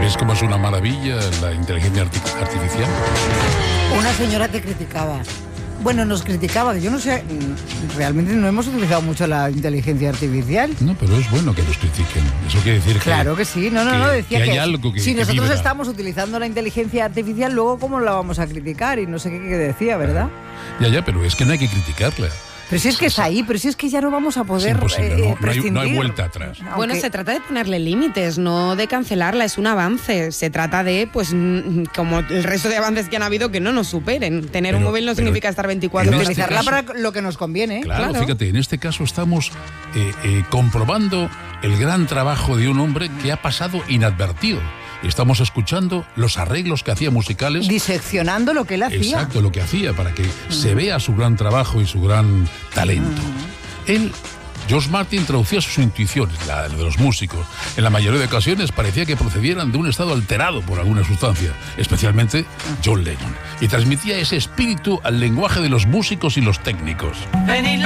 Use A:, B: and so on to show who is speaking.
A: ¿Ves cómo es una maravilla la inteligencia artificial?
B: Una señora te criticaba. Bueno, nos criticaba, que yo no sé, realmente no hemos utilizado mucho la inteligencia artificial.
A: No, pero es bueno que nos critiquen. Eso quiere decir
B: claro que sí, no, decía
A: que hay
B: que
A: algo que
B: si
A: que
B: nosotros
A: vibra.
B: estamos utilizando la inteligencia artificial, luego ¿cómo la vamos a criticar? Y no sé qué decía, ¿verdad?
A: Ya, pero es que no hay que criticarla.
B: Pero si es que es ahí, pero si es que ya no vamos a poder
A: Es imposible,
B: prescindir.
A: no hay vuelta atrás.
C: Bueno, se trata de ponerle límites, no de cancelarla, es un avance. Se trata de, pues, como el resto de avances que han habido, que no nos superen. Tener un móvil no significa estar 24 horas.
B: Utilizarla para lo que nos conviene.
A: Claro, fíjate, en este caso estamos comprobando el gran trabajo de un hombre que ha pasado inadvertido. Estamos escuchando los arreglos que hacía musicales.
B: Diseccionando lo que él hacía.
A: Exacto, lo que hacía, para que se vea su gran trabajo y su gran talento. Él, George Martin, traducía sus intuiciones, la de los músicos. En la mayoría de ocasiones parecía que procedieran de un estado alterado por alguna sustancia, especialmente John Lennon. Y transmitía ese espíritu al lenguaje de los músicos y los técnicos.